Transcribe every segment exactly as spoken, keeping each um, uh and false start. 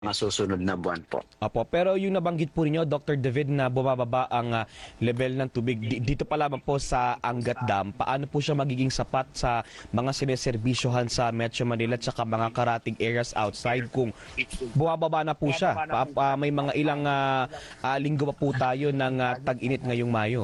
mga susunod na buwan po. Opo, pero yung nabanggit po ninyo, Doctor David, na bumababa ang ah, level ng tubig di- dito pa lamang po sa Angat Dam, paano po siya magiging sapat sa mga sineserbisyohan sa Metro Manila at saka mga karating areas outside kung bumababa na po siya? Pa- pa- may mga ilang ah, ah, linggo pa po tayo ng ah, tag-init ngayong Mayo.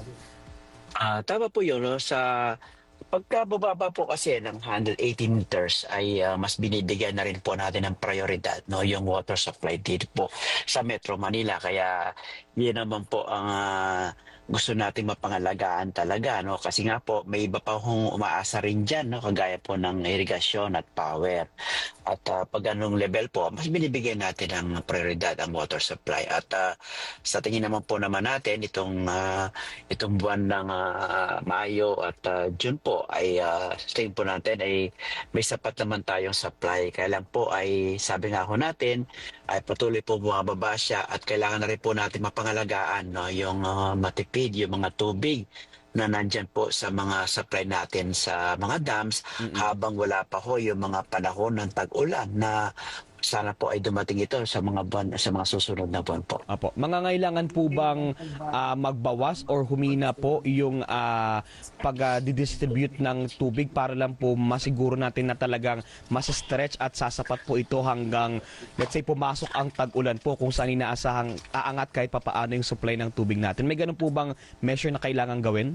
Ah, tama po yun, no? Sa pagka bumaba po kasi ng one hundred eighty meters ay ah, mas binibigyan na rin po natin ng prioridad, no, yung water supply dito po sa Metro Manila. Kaya yun naman po ang ah, gusto nating mapangalagaan talaga, no, kasi nga po may iba pa hong umaasa rin dyan, no, kagaya po ng irigasyon at power. At ah, pag anong level po, mas binibigyan natin ng prioridad ang water supply. At ah, sa tingin naman po naman natin, itong ah, itong buwan ng ah, Mayo at ah, June po ay ah, sa tingin po natin ay may sapat naman tayong supply. Kaya lang po ay sabi nga ho natin ay patuloy po bumababa siya at kailangan na rin po natin mapangalagaan, no, yung ah, matipid, yung mga tubig na nandyan po sa mga supply natin sa mga dams Mm-mm. habang wala pa ho yung mga panahon ng tag-ulan na sana po ay dumating ito sa mga buwan, sa mga susunod na buwan po. Apo, mangangailangan po bang ah, magbawas or humina po yung ah, pag-distribute ng tubig para lang po masiguro natin na talagang mas-stretch at sasapat po ito hanggang, let's say, pumasok ang tag-ulan po kung saan inaasahang aangat kahit papaano yung supply ng tubig natin. May ganun po bang measure na kailangan gawin?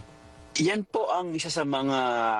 Yan po ang isa sa mga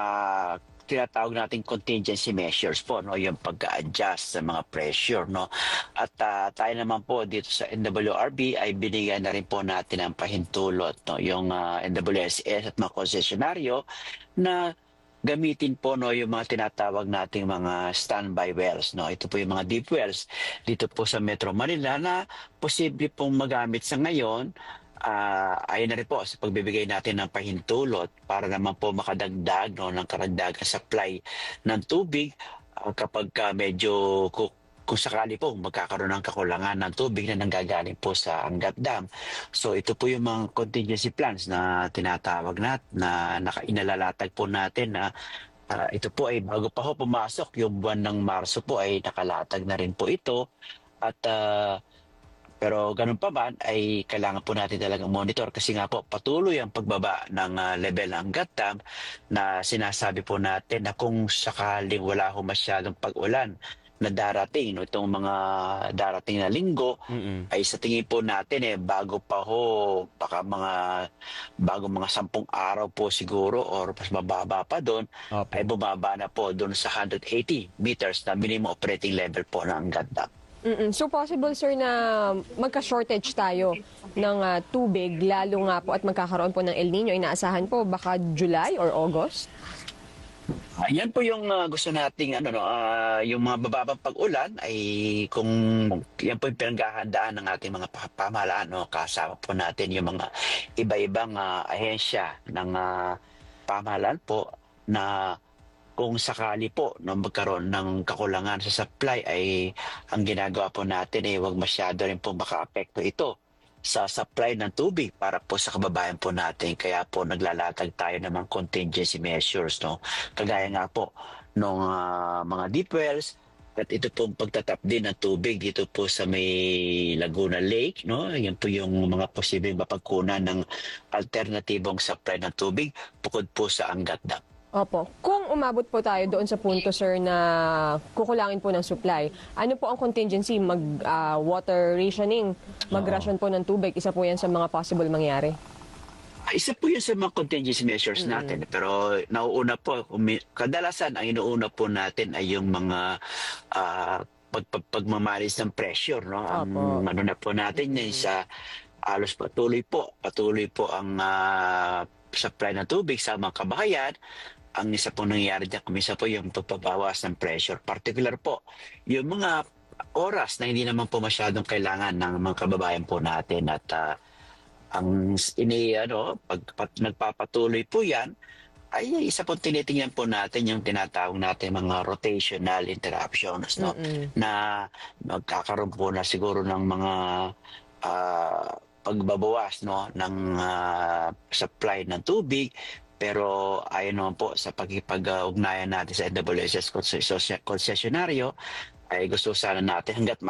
tinatawag nating contingency measures po, no, yung pag-adjust sa mga pressure, no. At ah, tayo naman po dito sa N W R B ay binigyan na rin po natin ang pahintulot, no, yung ah, N W S S at mga konsesyonaryo na gamitin po, no, yung mga tinatawag nating mga standby wells, no. Ito po yung mga deep wells dito po sa Metro Manila na posible pong magamit sa ngayon. Ah, ayun na rin po sa pagbibigay natin ng pahintulot para naman po makadagdag, no, ng karagdagang supply ng tubig ah, kapag ka medyo ku- kung sakali po magkakaroon ng kakulangan ng tubig na nanggagaling po sa Angat Dam. So ito po yung mga contingency plans na tinatawag nat na nakainalalatag po natin na ah, ito po ay bago pa ho pumasok yung buwan ng Marso po ay nakalatag na rin po ito. At ah, pero ganun pa man ay kailangan po natin talagang monitor kasi nga po patuloy ang pagbaba ng ah, level ng Gatam na sinasabi po natin na kung sakaling wala ho masyadong pag-ulan na darating, no, itong mga darating na linggo Mm-mm. ay sa tingin po natin eh bago pa ho baka mga bago mga sampung araw po siguro or mas mababa pa doon ay Opo. bumaba na po doon sa one hundred eighty meters na minimum operating level po ng Gatam. Mm-mm. So possible sir na magka-shortage tayo ng ah, tubig lalo nga po at magkakaroon po ng El Nino. Inaasahan po baka July or August? Ah, yan po yung ah, gusto nating ano no, ah, yung mga bababang pag-ulan ay kung yan po yung pinaghahandaan ng ating mga pa- pamahalaan, no, kasama po natin yung mga iba-ibang ah, ahensya ng ah, pamahalaan po na kung sakali po no, magkaroon ng kakulangan sa supply ay ang ginagawa po natin ay huwag masyado rin po makaapekto ito sa supply ng tubig para po sa kababayan po natin. Kaya po naglalatag tayo ng mga contingency measures, no. Kagaya nga po ng mga deep wells at ito pong pagtatap din ng tubig dito po sa may Laguna Lake, no. Yan po yung mga posibleng mapagkunan ng alternatibong supply ng tubig bukod po sa Angat Dam. Opo. Kung umabot po tayo doon sa punto, sir, na kukulangin po ng supply, ano po ang contingency? Mag ah, water rationing, mag-ration po ng tubig, isa po yan sa mga possible mangyari. Ah, Isa po yun sa mga contingency measures natin. Pero nauuna po, umi- kadalasan ang inuuna po natin ay yung mga ah, pag, pag, pagmamalis ng pressure. No? Ang Opo. ano na po natin yun sa alos patuloy po. Patuloy po ang ah, supply ng tubig sa mga kabahayan. Ang isa pong nangyayari dyan, kumisa po yung pagpabawas ng pressure. Particular po, yung mga oras na hindi naman po masyadong kailangan ng mga kababayan po natin at ah, ang ini ano pag pat, nagpapatuloy po yan ay isa pong tinitingnan po natin yung tinatawag natin mga rotational interruptions, no, Mm-mm. na magkakaroon po na siguro ng mga ah, pagbabawas, no, ng ah, supply ng tubig. Pero ayon naman po sa pakikipag-ugnayan natin sa N W S S concessionaryo ay gusto sana natin hangga't